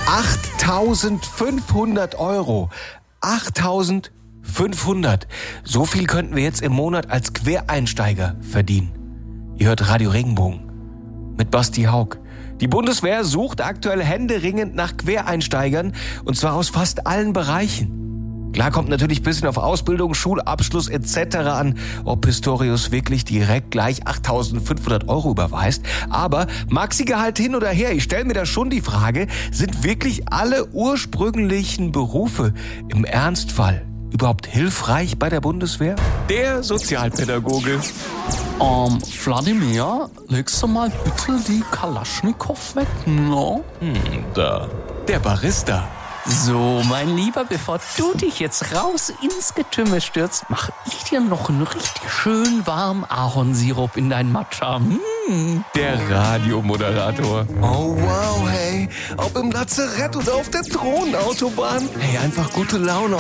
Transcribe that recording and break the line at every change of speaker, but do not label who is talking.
8.500 Euro. 8.500. So viel könnten wir jetzt im Monat als Quereinsteiger verdienen. Ihr hört Radio Regenbogen mit Basti Haug. Die Bundeswehr sucht aktuell händeringend nach Quereinsteigern, und zwar aus fast allen Bereichen. Klar kommt natürlich ein bisschen auf Ausbildung, Schulabschluss etc. an, ob Pistorius wirklich direkt gleich 8.500 Euro überweist. Aber Maxi-Gehalt hin oder her, ich stelle mir da schon die Frage, sind wirklich alle ursprünglichen Berufe im Ernstfall überhaupt hilfreich bei der Bundeswehr? Der Sozialpädagoge.
Wladimir, legst du mal bitte die Kalaschnikow weg, no?
Da. Der Barista.
So, mein Lieber, bevor du dich jetzt raus ins Getümmel stürzt, mach ich dir noch einen richtig schön warmen Ahornsirup in dein Matcha.
Der Radiomoderator. Oh wow, hey. Ob im Lazarett oder auf der Thronautobahn. Hey, einfach gute Laune